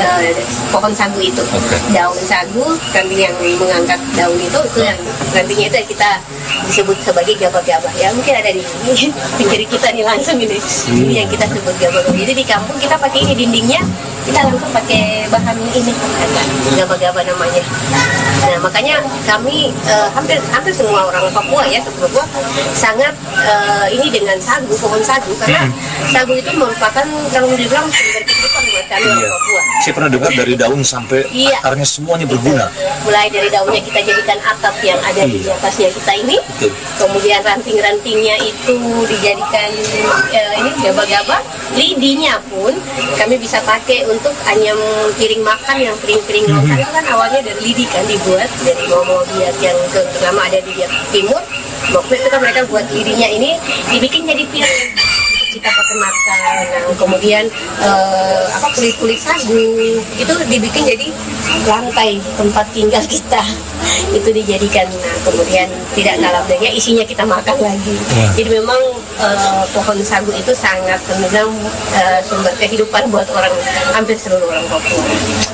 pohon sagu itu. Daun sagu, ranting yang mengangkat daun itu yang rantingnya itu yang kita disebut sebagai gabah-gabah. Ya mungkin ada di pinggir kita nih langsung ini. Ini yang kita sebut gabah-gabah. Jadi di kampung kita pakai ini dindingnya, kita langsung pakai bahan ini gabah-gabah namanya. Nah makanya kami hampir semua orang Papua ya Papua sangat ini dengan sagu, pohon sagu, karena sagu itu merupakan kalau dibilang sumber kehidupan buat kami orang Papua. Saya pernah dengar dari daun sampai akarnya semuanya berguna. Mulai dari daunnya kita jadikan atap yang ada di atasnya kita ini, kemudian ranting-rantingnya itu dijadikan ini gabah-gabah, lidinya pun kami bisa pakai untuk anyam piring makan yang piring-piring lokal itu kan awalnya dari lidi kan dibuat dari Momo Biak yang terutama ada di Biak Timur. Waktu itu kan mereka buat lidinya ini dibikin jadi piring kita pakai makan. Nah, kemudian kulit-kulit sagu itu dibikin jadi lantai tempat tinggal kita itu dijadikan. Nah, kemudian tidak kalah bedanya isinya kita makan lagi. Jadi memang pohon sagu itu sangat memang sumber kehidupan buat hampir seluruh orang Papua.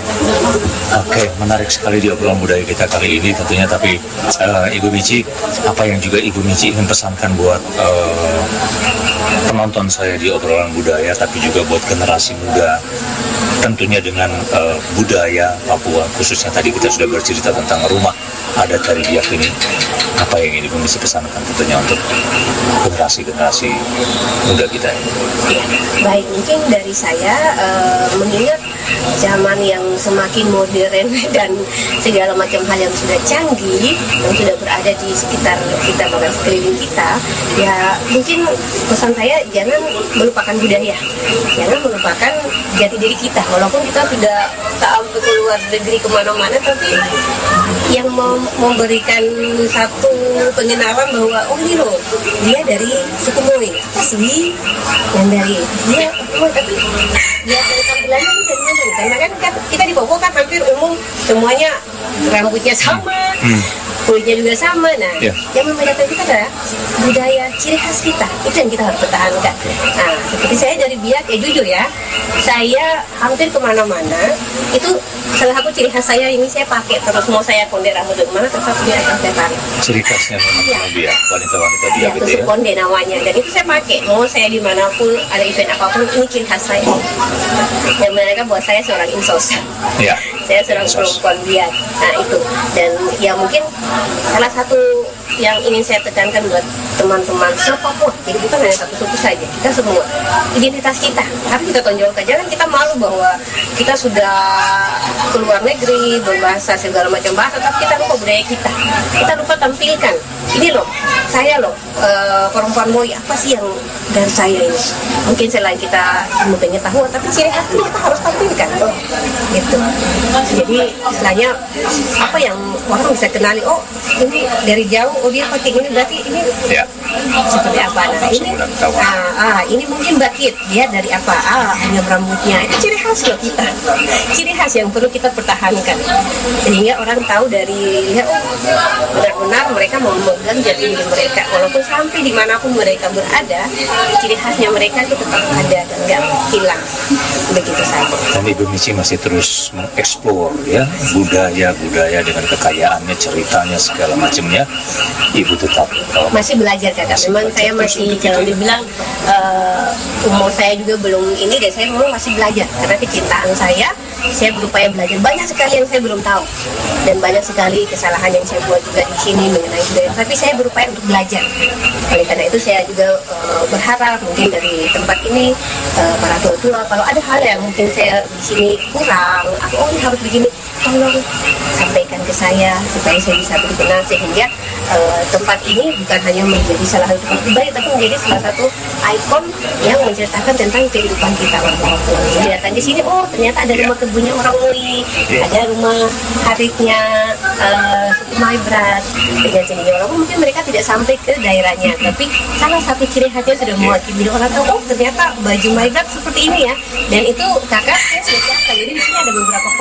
Oke, menarik sekali di obrolan budaya kita kali ini tentunya. Tapi Ibu Mici, apa yang juga Ibu Mici ingin pesankan buat penonton saya di obrolan budaya, tapi juga buat generasi muda tentunya dengan budaya Papua, khususnya tadi kita sudah bercerita tentang rumah adat dari Biak ini. Apa yang ingin Ibu Mici pesankan tentunya untuk generasi muda kita ini? Baik, mungkin dari saya mengingat zaman yang semakin modern dan segala macam hal yang sudah canggih yang sudah berada di sekitar kita bahkan sekeliling kita, ya mungkin pesan saya jangan melupakan budaya, jangan melupakan jati diri kita. Walaupun kita sudah sampai keluar negeri kemana-mana, tapi yang memberikan satu pengenalan bahwa oh ini loh dia dari suku Moy, apa sih yang dari dia tapi dia dari tampilannya bisa dimana, karena kan kita di Papua kan hampir umum semuanya rambutnya sama, kulitnya juga sama. Nah, yang membedakan kita adalah budaya ciri khas kita, itu yang kita harus pertahankan. Nah, seperti saya dari Biak, jujur ya, saya hampir kemana-mana itu salah satu ciri khas saya ini saya pakai terus, mau saya konde rambut di mana tetap dia akan saya tarik. Ciri khasnya memang Biak, wanita-wanita Biak itu ya. Konde namanya, dan itu saya pakai mau saya dimanapun ada event apapun, ini ciri khas saya. Yang mereka buat saya seorang insos. Saya seorang perempuan Biak. Nah itu, dan ya mungkin salah satu yang ingin saya tekankan buat teman-teman se-Papua, jadi bukan hanya satu suku saja, kita semua identitas kita harus kita tonjolkan. Jangan kita malu bahwa kita sudah keluar negeri berbahasa segala macam bahasa, tapi kita lupa budaya kita lupa tampilkan ini loh, saya loh perempuan Moy, apa sih yang dari saya ini. Mungkin selain kita mengetahui, tapi ciri khas ini kita harus tampilkan loh, gitu. Jadi istilahnya apa yang orang bisa kenali, oh ini dari jauh, oh dia pakai ini berarti ini seperti apa. Nah ini mungkin bakit, dia dari apa, hanya rambutnya, itu ciri khas loh kita, ciri khas yang perlu kita pertahankan sehingga orang tahu dari ya, oh benar-benar mereka mau memegang jati diri mereka, walaupun sampai dimanapun mereka berada, ciri khasnya mereka itu tetap ada dan nggak hilang begitu saja. Dan Ibu Mici masih terus mengeksplor ya budaya dengan kekayaannya, ceritanya segala macamnya. Ibu tetap masih belajar kakak. Memang saya masih kalau dibilang umur saya juga belum ini, dan saya memang masih belajar karena kecintaan saya berupaya belajar. Banyak sekali yang saya belum tahu dan banyak sekali kesalahan yang saya buat juga di sini mengenai budaya, tapi saya berupaya untuk belajar. Oleh karena itu saya juga berharap mungkin dari tempat ini para tua-tua kalau ada hal yang mungkin saya di sini kurang, oh ini harus begini, tolong sampaikan ke saya supaya saya bisa berkenan, sehingga tempat ini bukan hanya menjadi salah satu tempat pribadi, tapi menjadi salah satu ikon yang menceritakan tentang kehidupan kita orang Papua. Datang di sini, oh ternyata ada rumah kebunnya orang Moy, ada rumah haritnya suku Maibrat dengan sendiri. Walaupun mungkin mereka tidak sampai ke daerahnya, tapi salah satu ciri khasnya sudah mewakili orang tahu, oh ternyata baju Maibrat seperti ini ya. Dan itu kakak saya sudah siapkan, jadi di sini ada beberapa foto, jadi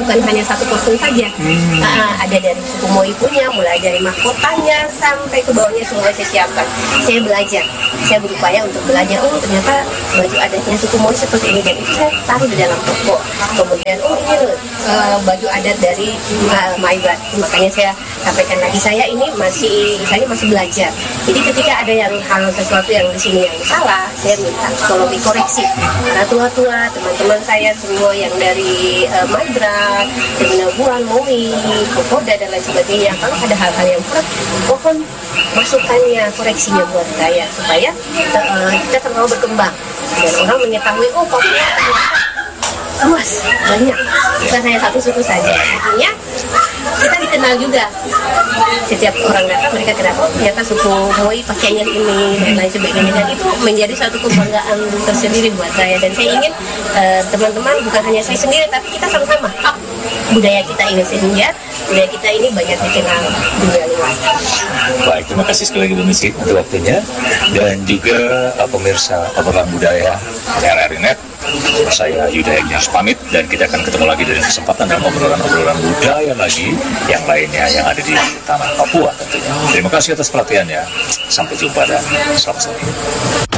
bukan hanya satu kostum saja. Ada dari suku Moi punya, mulai dari mahkotanya sampai ke bawahnya semua saya siapkan. Saya belajar, saya berupaya untuk belajar. Oh ternyata baju adatnya suku Moi seperti ini, dan itu saya taruh di dalam toko. Kemudian ini loh baju adat dari Maibat. Makanya saya sampaikan lagi, saya masih belajar. Jadi ketika ada sesuatu yang di sini yang salah, saya minta tolong dikoreksi. Para tua-tua, teman-teman saya semua yang dari Madras, Benabuan, Moi, Kokoda dan lain sebagainya, kalau ada hal-hal yang kurang, mohon masukannya, koreksinya buat saya supaya kita terlalu berkembang dan orang mengetahui Papua luas, banyak, bukan hanya satu suku saja. Artinya kita dikenal juga. Setiap orang datang mereka kenal, ternyata suku Moi pakainya ini dan lain sebagainya, dan itu menjadi suatu kebanggaan tersendiri buat saya. Dan saya ingin teman-teman, bukan hanya saya sendiri, tapi kita sama-sama budaya kita ini, sehingga budaya kita ini banyak dikenal dunia luas. Baik, terima kasih sekali lagi Bu Missy untuk waktunya, dan juga pemirsa obrolan budaya RRI Net. Saya Yuda Egnias pamit, dan kita akan ketemu lagi dari kesempatan dalam obrolan-obrolan budaya lagi yang lainnya yang ada di tanah Papua tentunya. Terima kasih atas perhatiannya. Sampai jumpa dan selamat sore.